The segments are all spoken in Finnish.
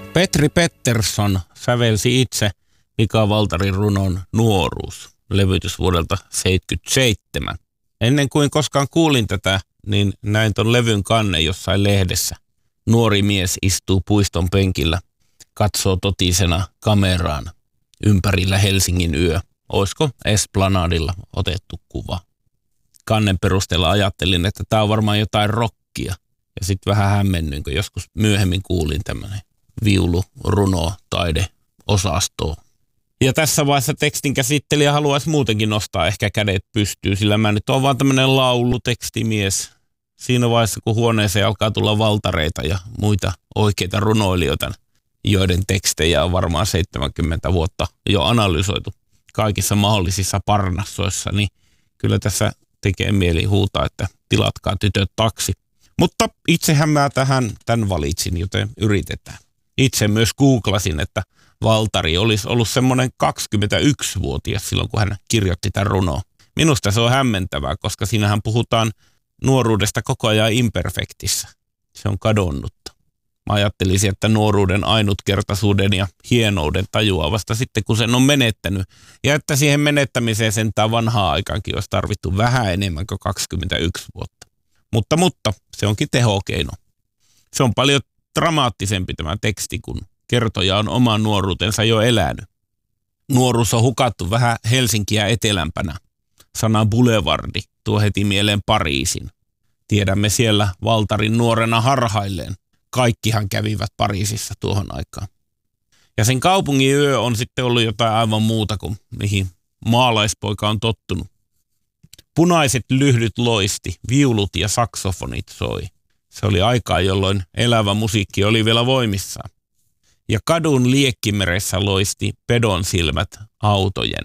Petri Pettersson sävelsi itse Mika Waltarin runon Nuoruus, levytys vuodelta 1977. Ennen kuin koskaan kuulin tätä, niin näin ton levyn kannen jossain lehdessä. Nuori mies istuu puiston penkillä, katsoo totisena kameraan. Ympärillä Helsingin yö. Oisko Esplanadilla otettu kuva? Kannen perusteella ajattelin, että tää on varmaan jotain rockia. Ja sitten vähän hämmennyin, kun joskus myöhemmin kuulin tämmönen viulu, runo, taide, osasto. Ja tässä vaiheessa tekstin käsittelijä haluaisi muutenkin nostaa ehkä kädet pystyyn, sillä mä nyt oon vaan tämmönen laulutekstimies. Siinä vaiheessa, kun huoneeseen alkaa tulla valtareita ja muita oikeita runoilijoita, joiden tekstejä on varmaan 70 vuotta jo analysoitu kaikissa mahdollisissa parnassoissa, niin kyllä tässä tekee mieli huutaa, että tilatkaa tytöt taksi. Mutta itsehän mä tämän valitsin, joten yritetään. Itse myös googlasin, että Waltari olisi ollut semmoinen 21-vuotias silloin, kun hän kirjoitti tämän runoa. Minusta se on hämmentävää, koska siinähän puhutaan nuoruudesta koko ajan imperfektissä. Se on kadonnutta. Mä ajattelisin, että nuoruuden ainutkertaisuuden ja hienouden tajuaa vasta sitten, kun sen on menettänyt. Ja että siihen menettämiseen sentään vanhaa aikaankin olisi tarvittu vähän enemmän kuin 21 vuotta. Mutta se onkin tehokeino. Se on paljon dramaattisempi tämä teksti, kun kertoja on oman nuoruutensa jo elänyt. Nuoruus on hukattu vähän Helsinkiä etelämpänä. Sana boulevardi tuo heti mieleen Pariisin. Tiedämme siellä Waltarin nuorena harhailleen. Kaikkihan kävivät Pariisissa tuohon aikaan. Ja sen kaupungin yö on sitten ollut jotain aivan muuta kuin mihin maalaispoika on tottunut. Punaiset lyhdyt loisti, viulut ja saksofonit soi. Se oli aikaa, jolloin elävä musiikki oli vielä voimissaan. Ja kadun liekkimeressä loisti pedon silmät autojen.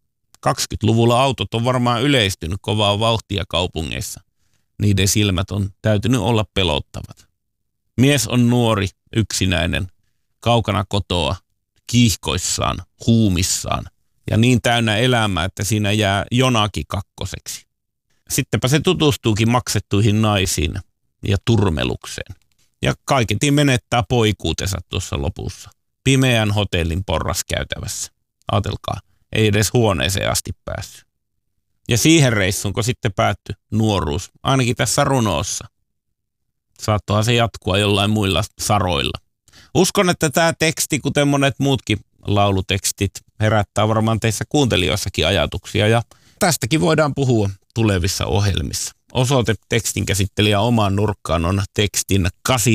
20-luvulla autot on varmaan yleistynyt kovaa vauhtia kaupungeissa. Niiden silmät on täytynyt olla pelottavat. Mies on nuori, yksinäinen, kaukana kotoa, kiihkoissaan, huumissaan ja niin täynnä elämää, että siinä jää jonakin kakkoseksi. Sittenpä se tutustuukin maksettuihin naisiin ja turmelukseen. Ja kaiketi menettää poikuutensa tuossa lopussa. Pimeän hotellin porraskäytävässä. Aatelkaa, ei edes huoneeseen asti päässyt. Ja siihen reissuunko sitten päättyi nuoruus, ainakin tässä runoossa. Saattohan se jatkua jollain muilla saroilla. Uskon, että tämä teksti, kuten monet muutkin laulutekstit, herättää varmaan teissä kuuntelijoissakin ajatuksia. Ja tästäkin voidaan puhua tulevissa ohjelmissa. Osoite tekstinkäsittelijä omaan nurkkaan on tekstin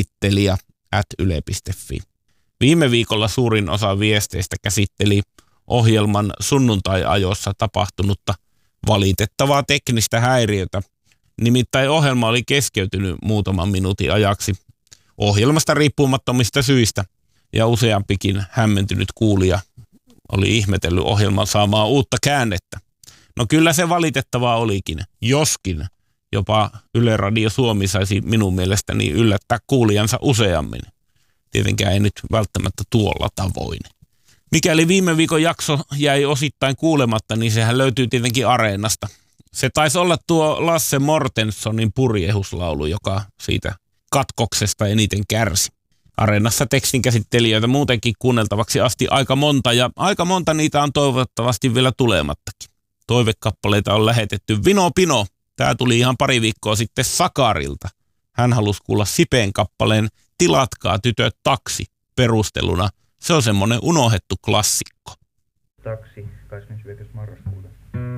kasittelija@yle.fi. Viime viikolla suurin osa viesteistä käsitteli ohjelman sunnuntai-ajossa tapahtunutta valitettavaa teknistä häiriötä. Nimittäin ohjelma oli keskeytynyt muutaman minuutin ajaksi ohjelmasta riippumattomista syistä ja useampikin hämmentynyt kuulija oli ihmetellyt ohjelman saamaa uutta käännettä. No kyllä se valitettavaa olikin, joskin jopa Yle Radio Suomi saisi minun mielestäni yllättää kuulijansa useammin. Tietenkään ei nyt välttämättä tuolla tavoin. Mikäli viime viikon jakso jäi osittain kuulematta, niin sehän löytyy tietenkin Areenasta. Se taisi olla tuo Lasse Mortenssonin purjehuslaulu, joka siitä katkoksesta eniten kärsi. Areenassa tekstinkäsittelijöitä muutenkin kuunneltavaksi asti aika monta, ja aika monta niitä on toivottavasti vielä tulemattakin. Toivekappaleita on lähetetty Vino Pino. Tämä tuli ihan pari viikkoa sitten Sakarilta. Hän halusi kuulla Sipeen kappaleen Tilatkaa tytöt taksi perusteluna. Se on semmoinen unohdettu klassikko. Taksi 29. marraskuuta.